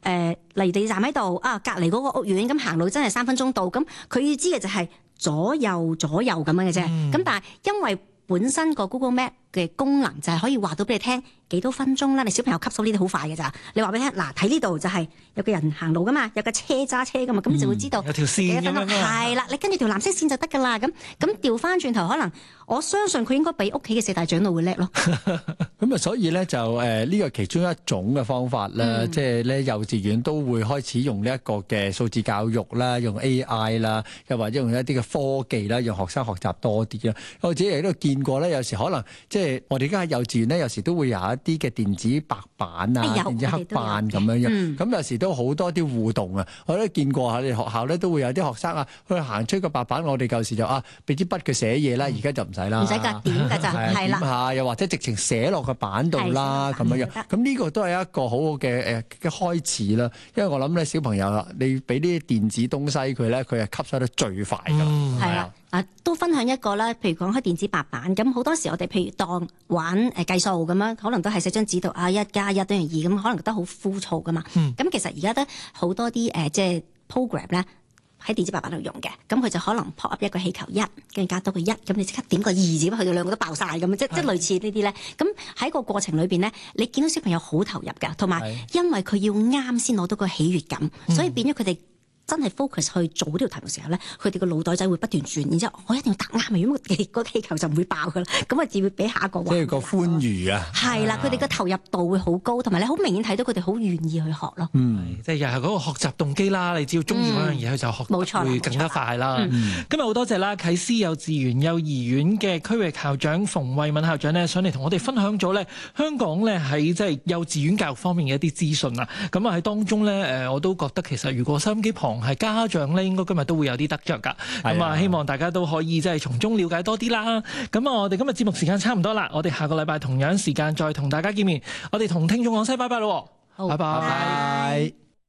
例如地鐵站喺度啊，隔離嗰個屋苑咁行路真係3分鐘到，咁佢要知嘅就係左右咁樣嘅啫。咁但係因為本身個 Google Map 嘅功能就係可以話到俾你聽幾多分鐘啦，你小朋友吸收呢啲好快嘅咋。你話俾你聽，嗱睇呢度就係有個人行路噶嘛，有架車揸車噶嘛，咁你就會知道有條線咁樣係啦，你跟住條藍色線就得噶啦。咁調翻轉頭，可能我相信佢應該比屋企嘅4大長老會叻咯。 咁啊，所以咧就呢個其中一種嘅方法啦，即係咧幼稚園都會開始用呢一個嘅數字教育啦，用 AI 啦，又或者用一啲嘅科技啦，讓學生學習多啲啦。我自己亦都見過咧，有時可能即係我哋而家喺幼稚園咧，有時都會有一啲嘅電子白板啊、電子黑板咁樣樣。咁有時都好多啲互動啊！我都見過喺學校咧，都會有啲學生啊，去行出個白板，我哋舊時就俾支筆佢寫嘢啦，而家就唔使啦， 唔使㗎，點㗎咋，係啦， 點下又或者直情寫落個板度啦，咁樣樣。咁呢個都係一個好好嘅開始啦。因為我諗咧，小朋友你俾啲電子東西佢咧，佢係吸收得最快㗎。 係啦。都分享一個啦，譬如講開電子白板，咁好多時我哋譬如當玩計數咁樣，可能都係寫張紙度1+1等於2咁，可能覺得好枯燥噶嘛。咁其實而家都好多啲即係 program 咧喺電子白板度用嘅，咁佢就可能 pop up 一個氣球1，跟住加多個1，咁你即刻點個2字，去到兩個都爆晒咁，即係類似呢啲咧。咁喺個過程裏邊咧，你見到小朋友好投入㗎，同埋因為佢要啱先攞到個喜悅感，所以變咗佢哋真係 focus 去做呢條題目嘅時候咧，佢哋個腦袋仔會不斷轉，然之後我一定要答啱，如果個氣球就唔會爆噶啦，咁啊只會俾下一個玩。 即係個歡愉啊！ 係啦，佢哋個投入度會好高，同埋你好明顯睇到佢哋好願意去學咯。 即係又係嗰個學習動機啦。你只要中意嗰樣嘢，佢就學冇錯會更加快啦。今日好多謝啦，啟思幼稚園幼兒園嘅區域校長馮慧敏校長呢，上嚟同我哋分享咗咧香港咧喺即係幼稚園教育方面嘅一啲資訊啊。咁啊喺當中咧我都覺得其實如果收音機旁係家長咧，應該今日都會有啲得着㗎。咁啊，希望大家都可以即係從中了解多啲啦。咁啊，我哋今日節目時間差唔多啦，我哋下個禮拜同樣時間再同大家見面。我哋同聽眾講聲拜拜咯。好，拜拜。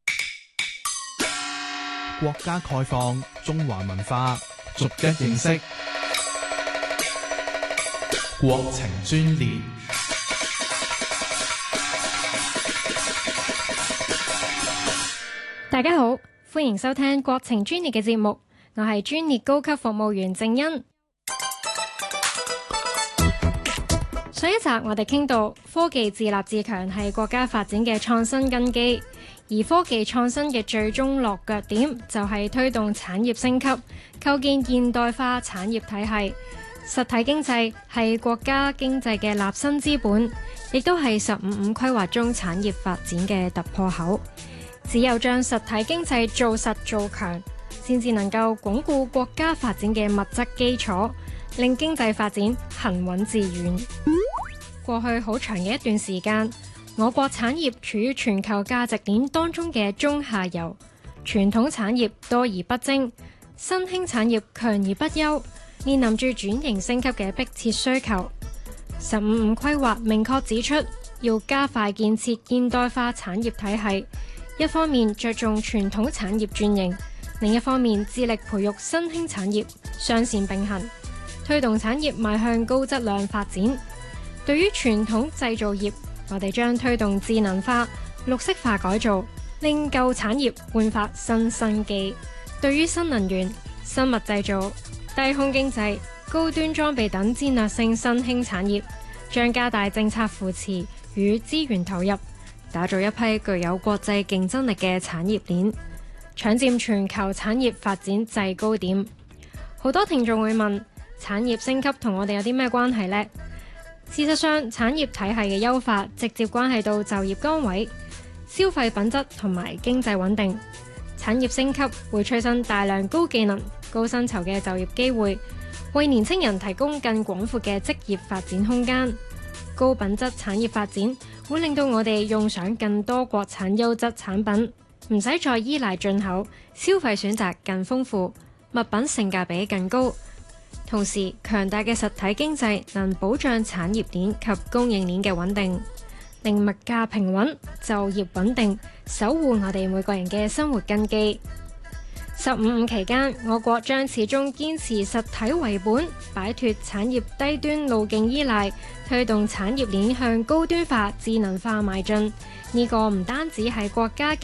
國家概況，中華文化逐一認識。國情專列。 大家好，歡迎收聽國情專列嘅節目，我係專列高級服務員鄭欣。上一集我哋傾到科技自立自強係國家發展嘅創新根基，而科技創新嘅最終落腳點就係推動產業升級，構建現代化產業體系。實體經濟係國家經濟嘅立身之本，亦都係15+5規劃中產業發展嘅突破口。只有將實體經濟做實做強，先至能夠鞏固國家發展嘅物質基礎，令經濟發展行穩致遠。過去好長嘅一段時間，我國產業處於全球價值鏈當中嘅中下游，傳統產業多而不精，新興產業強而不優，面臨住轉型升級嘅迫切需求。15+5規劃明確指出，要加快建設現代化產業體系。一方面着重傳統產業轉型，另一方面致力培育新興產業，雙線並行，推動產業邁向高質量發展。對於傳統製造業，我哋將推動智能化、綠色化改造，令舊產業煥發新生機。對於新能源、生物製造、低空經濟、高端裝備等戰略性新興產業，將加大政策扶持與資源投入，打造一批具有國際競爭力嘅產業鏈，搶佔全球產業發展制高點。好多聽眾會問，產業升級同我哋有啲咩關係呢？事實上，產業體系嘅優化直接關係到就業崗位、消費品質同埋經濟穩定。產業升級會催生大量高技能、高薪酬嘅就業機會，為年輕人提供更廣闊嘅職業發展空間。高品質產業發展會令到我哋用上更多國產優質產品，唔使再依賴進口，消費選擇更豐富，物品性價比更高。同時，強大嘅實體經濟能保障產業鏈及供應鏈嘅穩定，令物價平穩、就業穩定，守護我哋每個人嘅生活根基。15+5期間，我國將始終堅持實體為本，擺脫產業低端路徑依賴，推動產業鏈向高端化、智能化邁進。呢個唔單止係國家